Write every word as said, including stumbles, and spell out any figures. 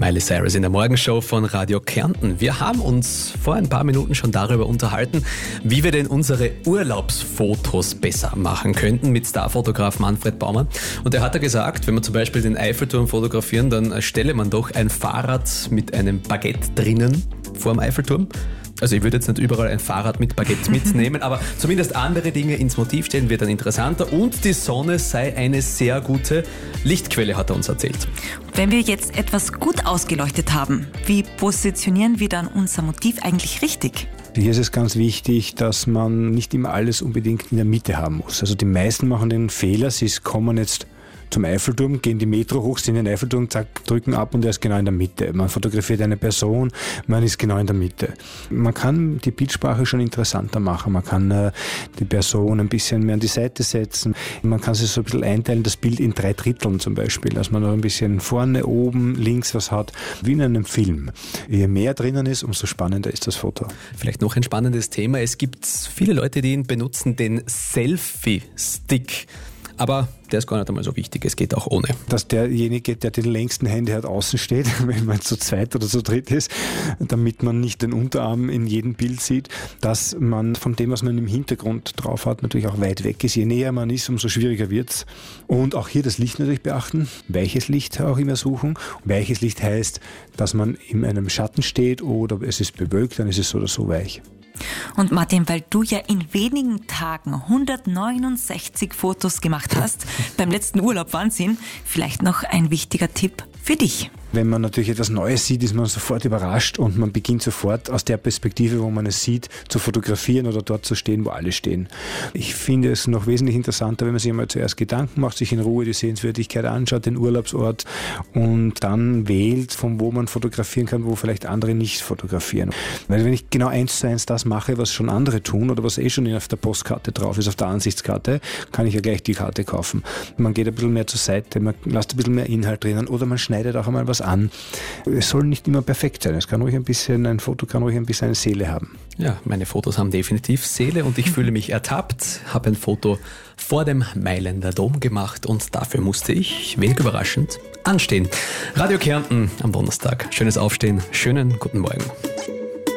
Miley Cyrus in der Morgenshow von Radio Kärnten. Wir haben uns vor ein paar Minuten schon darüber unterhalten, wie wir denn unsere Urlaubsfotos besser machen könnten mit Starfotograf Manfred Baumann. Und er hat ja gesagt, wenn wir zum Beispiel den Eiffelturm fotografieren, dann stelle man doch ein Fahrrad mit einem Baguette drinnen vor dem Eiffelturm. Also ich würde jetzt nicht überall ein Fahrrad mit Baguette mitnehmen, aber zumindest andere Dinge ins Motiv stellen wird dann interessanter. Und die Sonne sei eine sehr gute Lichtquelle, hat er uns erzählt. Wenn wir jetzt etwas gut ausgeleuchtet haben, wie positionieren wir dann unser Motiv eigentlich richtig? Hier ist es ganz wichtig, dass man nicht immer alles unbedingt in der Mitte haben muss. Also die meisten machen den Fehler, sie kommen jetzt zum Eiffelturm, gehen die Metro hoch, sind in den Eiffelturm, zack, drücken ab und er ist genau in der Mitte. Man fotografiert eine Person, man ist genau in der Mitte. Man kann die Bildsprache schon interessanter machen, man kann äh, die Person ein bisschen mehr an die Seite setzen, man kann sich so ein bisschen einteilen, das Bild in drei Dritteln zum Beispiel, dass man noch ein bisschen vorne, oben, links was hat, wie in einem Film. Je mehr drinnen ist, umso spannender ist das Foto. Vielleicht noch ein spannendes Thema, es gibt viele Leute, die ihn benutzen, den Selfie-Stick. Aber der ist gar nicht einmal so wichtig, es geht auch ohne. Dass derjenige, der die längsten Hände hat, außen steht, wenn man zu zweit oder zu dritt ist, damit man nicht den Unterarm in jedem Bild sieht, dass man von dem, was man im Hintergrund drauf hat, natürlich auch weit weg ist. Je näher man ist, umso schwieriger wird es. Und auch hier das Licht natürlich beachten, weiches Licht auch immer suchen. Weiches Licht heißt, dass man in einem Schatten steht oder es ist bewölkt, dann ist es so oder so weich. Und Martin, weil du ja in wenigen Tagen hundertneunundsechzig Fotos gemacht hast, beim letzten Urlaub Wahnsinn, vielleicht noch ein wichtiger Tipp für dich. Wenn man natürlich etwas Neues sieht, ist man sofort überrascht und man beginnt sofort aus der Perspektive, wo man es sieht, zu fotografieren oder dort zu stehen, wo alle stehen. Ich finde es noch wesentlich interessanter, wenn man sich einmal zuerst Gedanken macht, sich in Ruhe die Sehenswürdigkeit anschaut, den Urlaubsort und dann wählt, von wo man fotografieren kann, wo vielleicht andere nicht fotografieren. Weil wenn ich genau eins zu eins das mache, was schon andere tun oder was eh schon auf der Postkarte drauf ist, auf der Ansichtskarte, kann ich ja gleich die Karte kaufen. Man geht ein bisschen mehr zur Seite, man lässt ein bisschen mehr Inhalt drinnen oder man schneidet auch einmal was an. Es soll nicht immer perfekt sein. Es kann ruhig ein bisschen, ein Foto kann ruhig ein bisschen eine Seele haben. Ja, meine Fotos haben definitiv Seele und ich fühle mich ertappt, habe ein Foto vor dem Mailänder Dom gemacht und dafür musste ich, wenig überraschend, anstehen. Radio Kärnten am Donnerstag. Schönes Aufstehen, schönen guten Morgen.